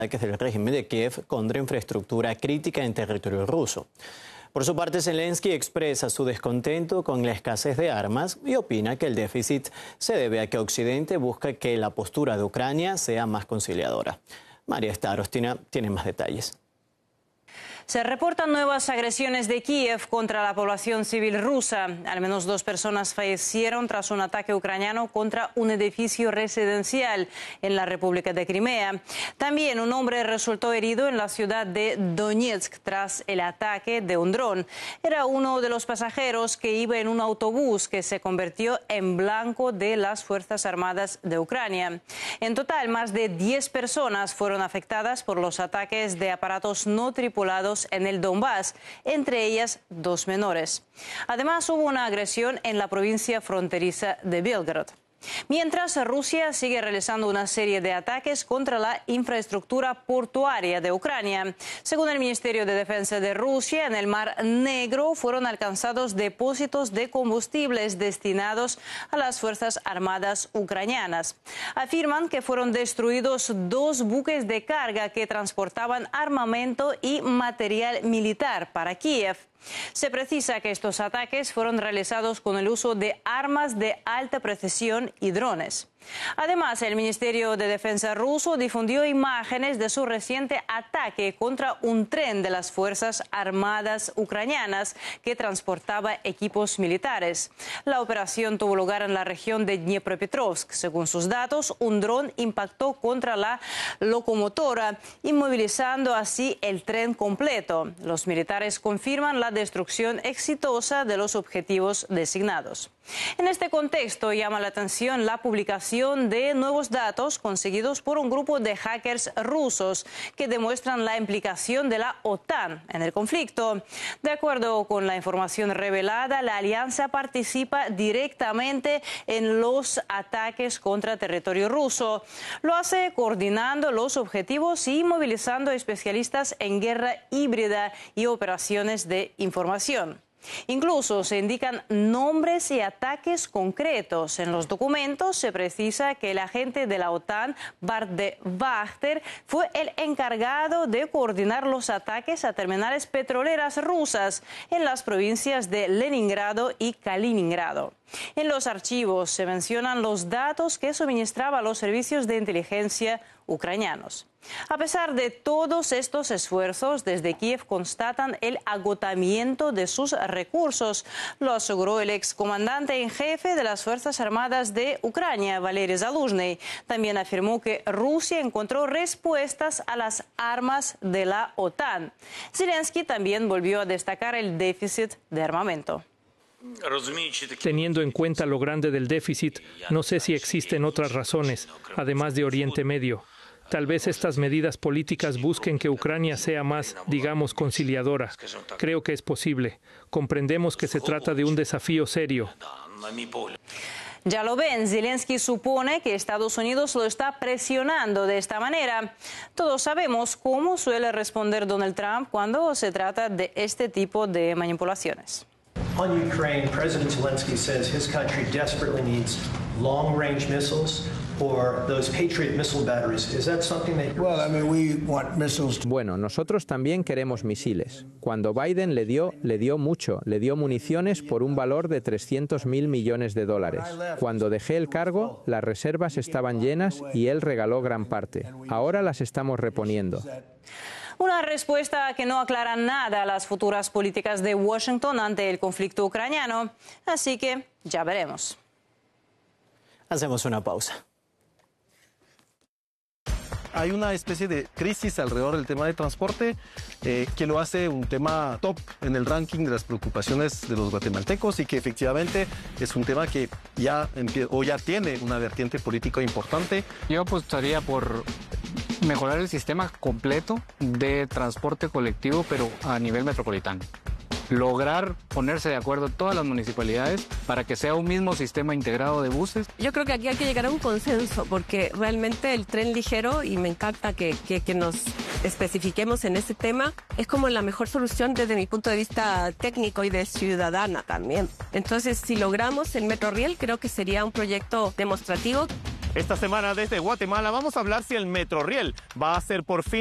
ataques del régimen de Kiev contra infraestructura crítica en territorio ruso. Por su parte, Zelensky expresa su descontento con la escasez de armas y opina que el déficit se debe a que Occidente busca que la postura de Ucrania sea más conciliadora. María Starostina tiene más detalles. Se reportan nuevas agresiones de Kiev contra la población civil rusa. Al menos 2 personas fallecieron tras un ataque ucraniano contra un edificio residencial en la República de Crimea. También un hombre resultó herido en la ciudad de Donetsk tras el ataque de un dron. Era uno de los pasajeros que iba en un autobús que se convirtió en blanco de las Fuerzas Armadas de Ucrania. En total, más de 10 personas fueron afectadas por los ataques de aparatos no tripulados en el Donbass, entre ellas 2 menores. Además, hubo una agresión en la provincia fronteriza de Belgorod. Mientras, Rusia sigue realizando una serie de ataques contra la infraestructura portuaria de Ucrania. Según el Ministerio de Defensa de Rusia, en el Mar Negro fueron alcanzados depósitos de combustibles destinados a las Fuerzas Armadas ucranianas. Afirman que fueron destruidos 2 buques de carga que transportaban armamento y material militar para Kiev. Se precisa que estos ataques fueron realizados con el uso de armas de alta precisión y drones. Además, el Ministerio de Defensa ruso difundió imágenes de su reciente ataque contra un tren de las Fuerzas Armadas ucranianas que transportaba equipos militares. La operación tuvo lugar en la región de Dnipropetrovsk. Según sus datos, un dron impactó contra la locomotora, inmovilizando así el tren completo. Los militares confirman la destrucción exitosa de los objetivos designados. En este contexto, llama la atención la publicación de nuevos datos conseguidos por un grupo de hackers rusos que demuestran la implicación de la OTAN en el conflicto. De acuerdo con la información revelada, la alianza participa directamente en los ataques contra territorio ruso. Lo hace coordinando los objetivos y movilizando especialistas en guerra híbrida y operaciones de información. Incluso se indican nombres y ataques concretos. En los documentos se precisa que el agente de la OTAN, Bart de Wachter, fue el encargado de coordinar los ataques a terminales petroleras rusas en las provincias de Leningrado y Kaliningrado. En los archivos se mencionan los datos que suministraba los servicios de inteligencia ucranianos. A pesar de todos estos esfuerzos, desde Kiev constatan el agotamiento de sus recursos. Lo aseguró el excomandante en jefe de las Fuerzas Armadas de Ucrania, Valery Zaluzhny. También afirmó que Rusia encontró respuestas a las armas de la OTAN. Zelensky también volvió a destacar el déficit de armamento. Teniendo en cuenta lo grande del déficit, no sé si existen otras razones, además de Oriente Medio. Tal vez estas medidas políticas busquen que Ucrania sea más, digamos, conciliadora. Creo que es posible. Comprendemos que se trata de un desafío serio. Ya lo ven, Zelensky supone que Estados Unidos lo está presionando de esta manera. Todos sabemos cómo suele responder Donald Trump cuando se trata de este tipo de manipulaciones. On Ukraine, President Zelensky says his country desperately needs long-range missiles or those Patriot missile batteries. Is that something that you're... Well, I mean, we want missiles. Bueno, nosotros también queremos misiles. Cuando Biden le dio mucho, le dio municiones por un valor de $300.000 millones. Cuando dejé el cargo, las reservas estaban llenas y él regaló gran parte. Ahora las estamos reponiendo. Una respuesta que no aclara nada a las futuras políticas de Washington ante el conflicto ucraniano. Así que ya veremos. Hacemos una pausa. Hay una especie de crisis alrededor del tema de transporte que lo hace un tema top en el ranking de las preocupaciones de los guatemaltecos y que efectivamente es un tema que ya tiene una vertiente política importante. Yo apostaría por mejorar el sistema completo de transporte colectivo, pero a nivel metropolitano. Lograr ponerse de acuerdo todas las municipalidades para que sea un mismo sistema integrado de buses. Yo creo que aquí hay que llegar a un consenso porque realmente el tren ligero, y me encanta que nos especifiquemos en ese tema, es como la mejor solución desde mi punto de vista técnico y de ciudadana también. Entonces, si logramos el Metrorail, creo que sería un proyecto demostrativo. Esta semana desde Guatemala vamos a hablar si el Metroriel va a ser por fin